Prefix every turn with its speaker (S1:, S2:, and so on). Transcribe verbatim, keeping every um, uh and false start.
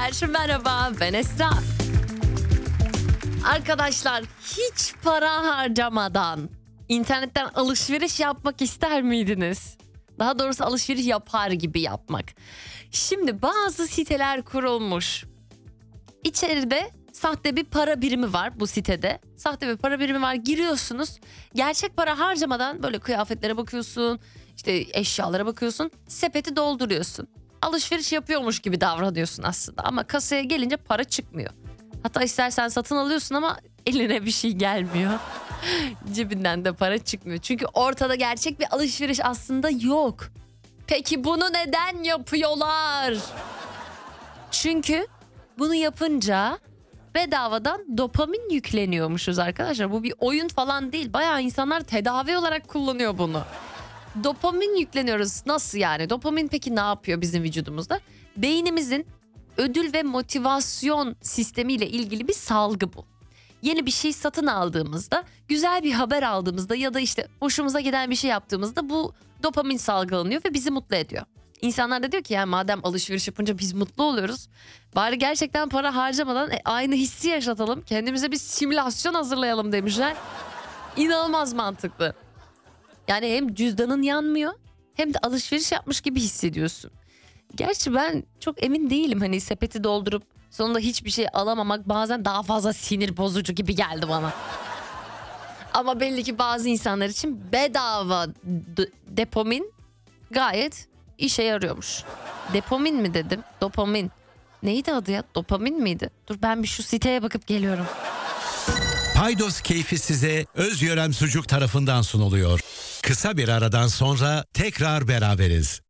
S1: dinleyiciler, merhaba, ben Esra. Arkadaşlar, hiç para harcamadan internetten alışveriş yapmak ister miydiniz? Daha doğrusu alışveriş yapar gibi yapmak. Şimdi bazı siteler kurulmuş. İçeride sahte bir para birimi var bu sitede. Sahte bir para birimi var, giriyorsunuz. Gerçek para harcamadan böyle kıyafetlere bakıyorsun, işte eşyalara bakıyorsun, sepeti dolduruyorsun. Alışveriş yapıyormuş gibi davranıyorsun aslında ama kasaya gelince para çıkmıyor. Hatta istersen satın alıyorsun ama eline bir şey gelmiyor. Cebinden de para çıkmıyor. Çünkü ortada gerçek bir alışveriş aslında yok. Peki bunu neden yapıyorlar? Çünkü bunu yapınca bedavadan dopamin yükleniyormuşuz arkadaşlar. Bu bir oyun falan değil. Bayağı insanlar tedavi olarak kullanıyor bunu. Dopamin yükleniyoruz. Nasıl yani? Dopamin peki ne yapıyor bizim vücudumuzda? Beynimizin ödül ve motivasyon sistemiyle ilgili bir salgı bu. Yeni bir şey satın aldığımızda, güzel bir haber aldığımızda ya da işte hoşumuza giden bir şey yaptığımızda bu dopamin salgılanıyor ve bizi mutlu ediyor. İnsanlar da diyor ki yani madem alışveriş yapınca biz mutlu oluyoruz, bari gerçekten para harcamadan e, aynı hissi yaşatalım, kendimize bir simülasyon hazırlayalım demişler. İnanılmaz mantıklı. Yani hem cüzdanın yanmıyor hem de alışveriş yapmış gibi hissediyorsun. Gerçi ben çok emin değilim, hani sepeti doldurup sonunda hiçbir şey alamamak bazen daha fazla sinir bozucu gibi geldi bana. Ama belli ki bazı insanlar için bedava d- dopamin gayet işe yarıyormuş. Dopamin mi dedim? Dopamin. Neydi adı ya? Dopamin miydi? Dur ben bir şu siteye bakıp geliyorum.
S2: Paydos keyfi size Özgören Sucuk tarafından sunuluyor. Kısa bir aradan sonra tekrar beraberiz.